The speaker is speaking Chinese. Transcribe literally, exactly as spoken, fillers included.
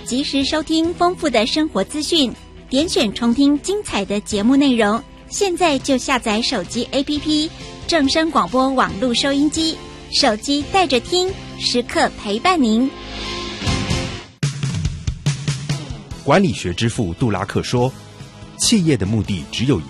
及时收听丰富的生活资讯，点选重听精彩的节目内容。现在就下载手机 A P P 正声广播网络收音机，手机带着听，时刻陪伴您。 管理学之父杜拉克说，企业的目的只有一